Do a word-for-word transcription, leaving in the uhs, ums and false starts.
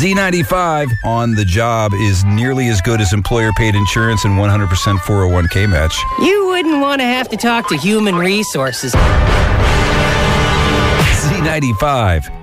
Z ninety-five on the job is nearly as good as employer-paid insurance and one hundred percent four oh one k match. You wouldn't want to have to talk to human resources. Z ninety-five.